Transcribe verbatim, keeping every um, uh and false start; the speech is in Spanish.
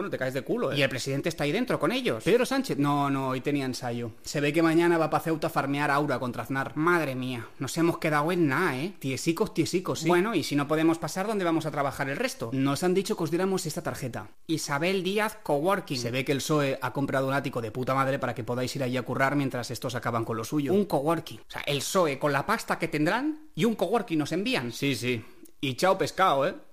Bueno, te caes de culo, ¿eh? Y el presidente está ahí dentro con ellos. Pedro Sánchez. No, no, hoy tenía ensayo. Se ve que mañana va pa' Ceuta a farmear Aura contra Aznar. Madre mía, nos hemos quedado en nada, ¿eh? Tiesicos, tiesicos, sí. Bueno, y si no podemos pasar, ¿dónde vamos a trabajar el resto? Nos han dicho que os diéramos esta tarjeta. Isabel Díaz Coworking. Se ve que el P S O E ha comprado un ático de puta madre para que podáis ir allí a currar mientras estos acaban con lo suyo. Un coworking. O sea, el P S O E con la pasta que tendrán y un coworking nos envían. Sí, sí. Y chao pescado, ¿eh?